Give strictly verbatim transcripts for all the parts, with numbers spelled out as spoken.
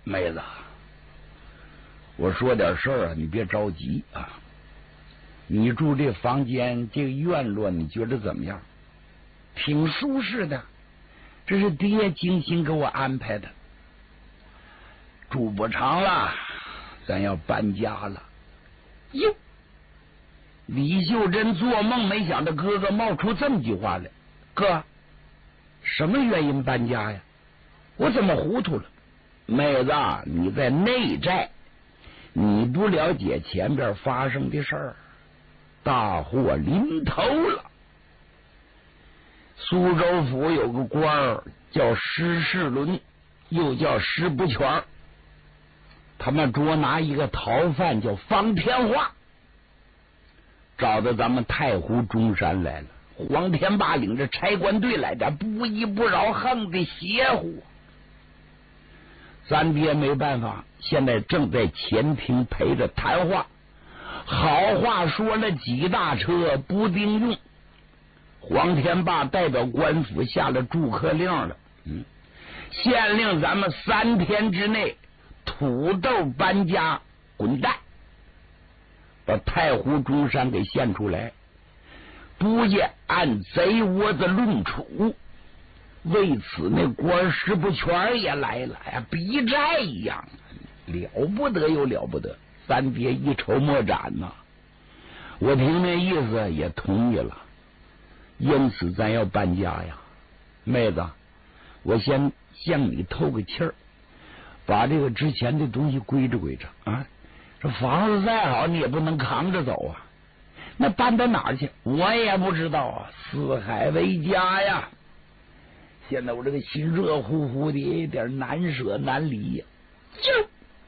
妹子，我说点事儿啊，你别着急啊。你住这房间，这个院落，你觉得怎么样？挺舒适的，这是爹精心给我安排的。住不长了，咱要搬家了。哟，李秀珍做梦没想到哥哥冒出这么句话来。哥，什么原因搬家呀？我怎么糊涂了？妹子，你在内寨，你不了解前边发生的事儿，大祸临头了。苏州府有个官儿叫施世伦，又叫施不全，他们捉拿一个逃犯叫方天化，找到咱们太湖中山来了。黄天霸领着差官队来的，不依不饶，横的邪乎。咱爹没办法，现在正在前厅陪着谈话，好话说了几大车不顶用。黄天霸代表官府下了逐客令了，嗯，限令咱们三天之内土豆搬家滚蛋，把太湖中山给献出来，不也按贼窝子论处。为此那官石不全也来了呀，比债一样，了不得又了不得。三爹一筹莫展呐、啊，我听那意思也同意了，因此咱要搬家呀。妹子，我先向你透个气儿，把这个之前的东西归置归置啊。这房子再好，你也不能扛着走啊。那搬到哪儿去？我也不知道啊。四海为家呀。现在我这个心热乎乎的，有点难舍难离呀。就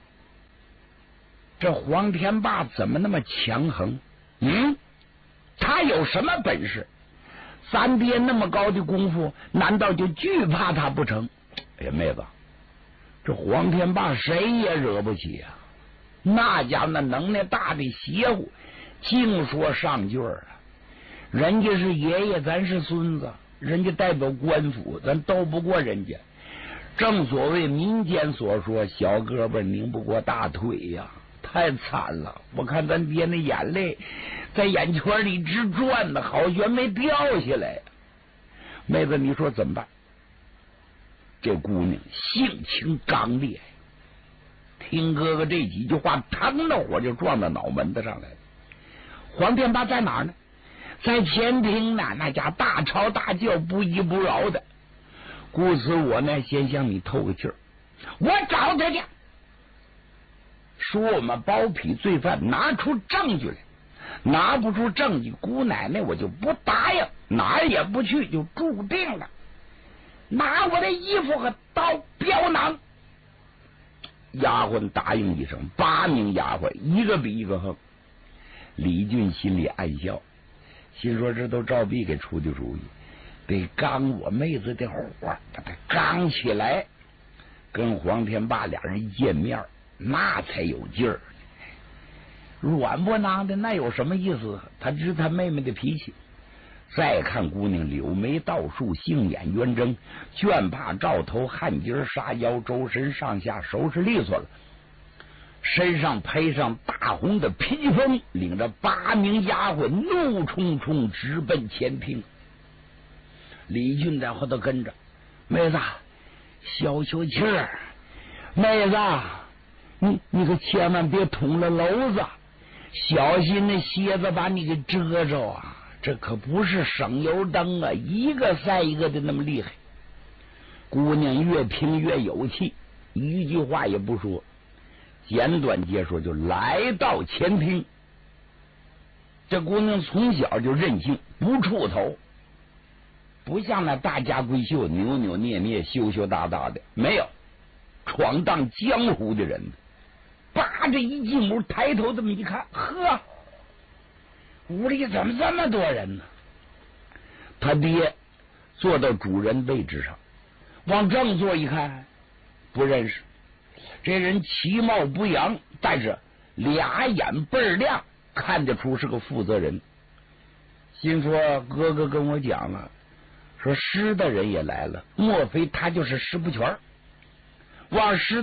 这黄天霸怎么那么强横？嗯，他有什么本事？咱爹那么高的功夫，难道就惧怕他不成？哎呀，妹子，这黄天霸谁也惹不起啊！那家那能耐大的邪乎，净说上句儿啊。人家是爷爷，咱是孙子。人家代表官府，咱斗不过人家。正所谓民间所说，小胳膊拧不过大腿呀，太惨了。我看咱爹那眼泪在眼圈里直转呢，好悬没掉下来。妹子，你说怎么办？这姑娘性情刚烈，听哥哥这几句话，腾的火就撞到脑门子上来了。黄天霸在哪儿呢？在前厅呢，那家大吵大叫，不依不饶的。故此我呢，先向你透个气儿，我找他去，说我们包庇罪犯，拿出证据来。拿不出证据，姑奶奶我就不答应，哪儿也不去，就注定了。拿我的衣服和刀镖囊。丫鬟答应一声，八名丫鬟一个比一个横。李俊心里暗笑，心说这都赵壁给出的主意，得刚我妹子的火，把他刚起来。跟黄天霸俩人一见面，那才有劲儿。软不囔的那有什么意思？他知他妹妹的脾气。再看姑娘柳眉倒竖，杏眼圆睁，绢帕罩头，汗巾纱腰，周身上下收拾利索了，身上配上大红的披风，领着八名丫鬟怒冲冲直奔前厅。李俊在后头跟着，妹子消消气儿，妹子你你可千万别捅了娄子，小心那蝎子把你给蛰着啊！这可不是省油灯啊，一个赛一个的那么厉害。姑娘越听越有气，一句话也不说，简短结说就来到前厅。这姑娘从小就任性，不出头，不像那大家闺秀扭扭捏捏羞羞答答的，没有闯荡江湖的人。扒着一进屋，抬头这么一看，呵，屋里怎么这么多人呢？他爹坐到主人位置上，往正座一看，不认识。这人其貌不扬，但是俩眼倍儿亮，看得出是个负责人。心说哥哥跟我讲了，说施的人也来了，莫非他就是施不全？往施